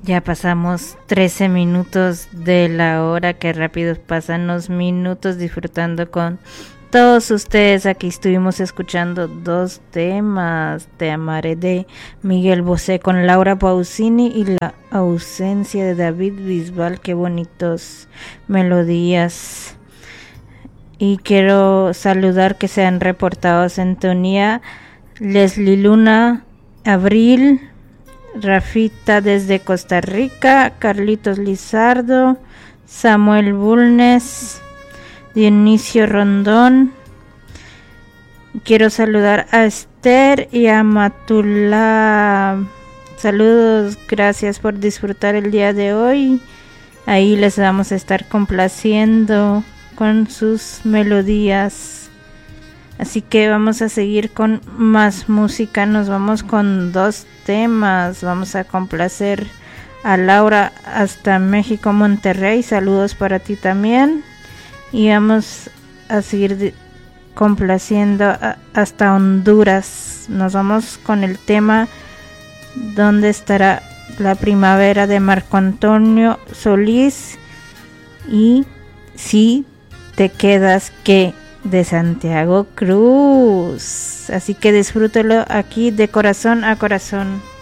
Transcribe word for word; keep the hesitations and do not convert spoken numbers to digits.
Ya pasamos trece minutos de la hora, que rápido pasan los minutos disfrutando con todos ustedes. Aquí estuvimos escuchando dos temas: Te amaré de Miguel Bosé con Laura Pausini y La ausencia de David Bisbal. Qué bonitos melodías. Y quiero saludar que se han reportado sintonía: Leslie Luna, Abril, Rafita desde Costa Rica, Carlitos Lizardo, Samuel Bulnes, Dionisio Rondón. Quiero saludar a Esther y a Matula. Saludos, gracias por disfrutar el día de hoy. Ahí les vamos a estar complaciendo con sus melodías. Así que vamos a seguir con más música. Nos vamos con dos temas. Vamos a complacer a Laura hasta México, Monterrey. Saludos para ti también. Y vamos a seguir de- complaciendo a- hasta Honduras. Nos vamos con el tema ¿Dónde estará la primavera? De Marco Antonio Solís. Y Si te quedas, que de Santiago Cruz. Así que disfrútelo aquí de corazón a corazón.